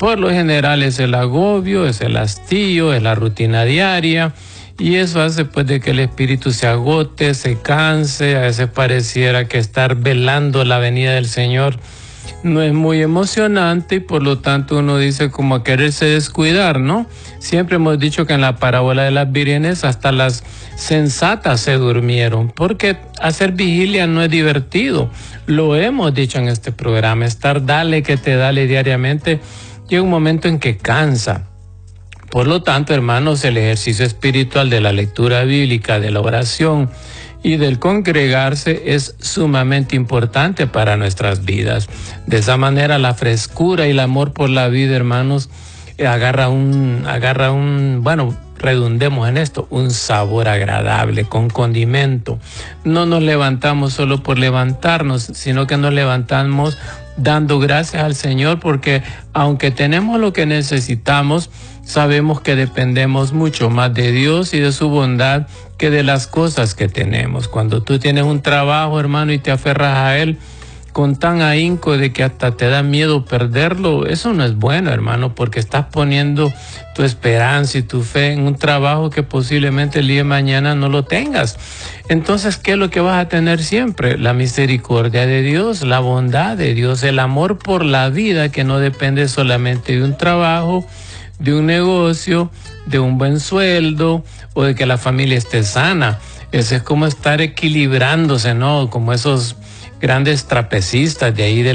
Por lo general es el agobio, es el hastío, es la rutina diaria, y eso hace pues de que el espíritu se agote, se canse. A veces pareciera que estar velando la venida del Señor no es muy emocionante, y por lo tanto uno dice como a quererse descuidar, ¿no? Siempre hemos dicho que en la parábola de las vírgenes hasta las sensatas se durmieron, porque hacer vigilia no es divertido. Lo hemos dicho en este programa, estar dale que te dale diariamente, llega un momento en que cansa. Por lo tanto, hermanos, el ejercicio espiritual de la lectura bíblica, de la oración y del congregarse es sumamente importante para nuestras vidas. De esa manera, la frescura y el amor por la vida, hermanos, agarra un, bueno, redundemos en esto, un sabor agradable, con condimento. No nos levantamos solo por levantarnos, sino que nos levantamos dando gracias al Señor, porque aunque tenemos lo que necesitamos, sabemos que dependemos mucho más de Dios y de su bondad que de las cosas que tenemos. Cuando tú tienes un trabajo, hermano, y te aferras a él con tan ahínco de que hasta te da miedo perderlo, eso no es bueno, hermano, porque estás poniendo tu esperanza y tu fe en un trabajo que posiblemente el día de mañana no lo tengas. Entonces, ¿qué es lo que vas a tener siempre? La misericordia de Dios, la bondad de Dios, el amor por la vida, que no depende solamente de un trabajo, de un negocio, de un buen sueldo o de que la familia esté sana. Eso es como estar equilibrándose, ¿no? Como esos grandes trapecistas de ahí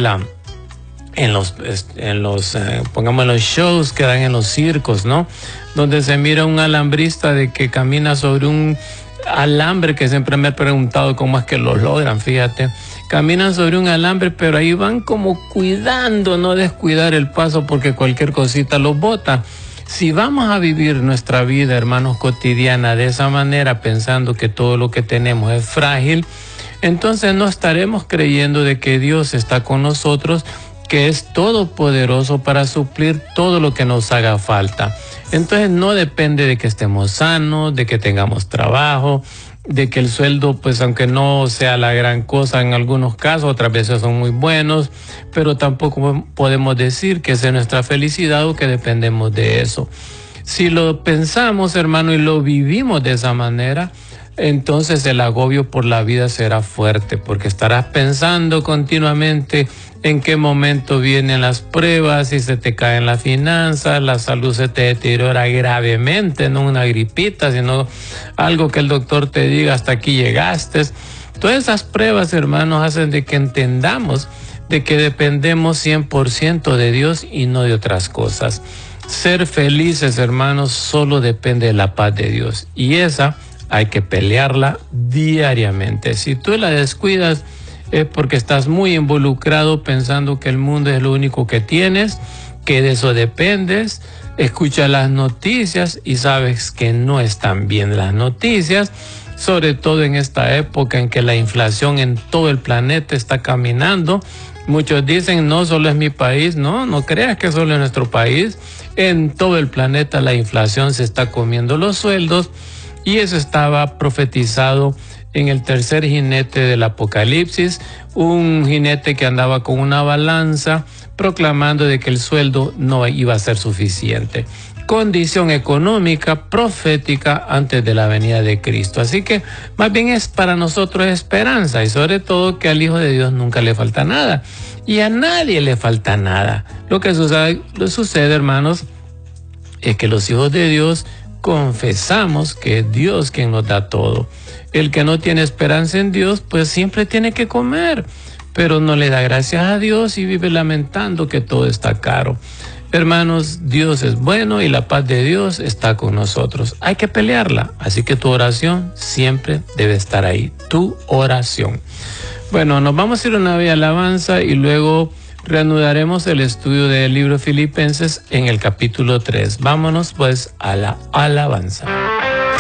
en los pongamos los shows que dan en los circos, ¿no? Donde se mira un alambrista de que camina sobre un alambre, que siempre me he preguntado cómo es que lo logran, fíjate. Caminan sobre un alambre, pero ahí van como cuidando, no descuidar el paso, porque cualquier cosita los bota. Si vamos a vivir nuestra vida, hermanos, cotidiana de esa manera, pensando que todo lo que tenemos es frágil, entonces no estaremos creyendo de que Dios está con nosotros, que es todopoderoso para suplir todo lo que nos haga falta. Entonces no depende de que estemos sanos, de que tengamos trabajo, de que el sueldo, pues aunque no sea la gran cosa en algunos casos, otras veces son muy buenos, pero tampoco podemos decir que esa es nuestra felicidad o que dependemos de eso. Si lo pensamos, hermano, y lo vivimos de esa manera, entonces el agobio por la vida será fuerte, porque estarás pensando continuamente en qué momento vienen las pruebas, si se te caen las finanzas, la salud se te deteriora gravemente, no una gripita, sino algo que el doctor te diga hasta aquí llegaste. Todas esas pruebas, hermanos, hacen de que entendamos de que dependemos 100% de Dios y no de otras cosas. Ser felices, hermanos, solo depende de la paz de Dios, y esa hay que pelearla diariamente. Si tú la descuidas, es porque estás muy involucrado pensando que el mundo es lo único que tienes, que de eso dependes. Escucha las noticias y sabes que no están bien las noticias, sobre todo en esta época en que la inflación en todo el planeta está caminando. Muchos dicen, no, solo es mi país. No creas que solo es nuestro país. En todo el planeta la inflación se está comiendo los sueldos, y eso estaba profetizado en el tercer jinete del Apocalipsis, un jinete que andaba con una balanza proclamando de que el sueldo no iba a ser suficiente. Condición económica profética antes de la venida de Cristo. Así que más bien es para nosotros esperanza, y sobre todo que al Hijo de Dios nunca le falta nada y a nadie le falta nada. Lo que sucede, hermanos, es que los hijos de Dios confesamos que es Dios quien nos da todo. El que no tiene esperanza en Dios, pues siempre tiene que comer, pero no le da gracias a Dios y vive lamentando que todo está caro. Hermanos, Dios es bueno y la paz de Dios está con nosotros. Hay que pelearla, así que tu oración siempre debe estar ahí, tu oración. Bueno, nos vamos a ir a una bella alabanza y luego reanudaremos el estudio del libro Filipenses en el capítulo 3. Vámonos pues a la alabanza.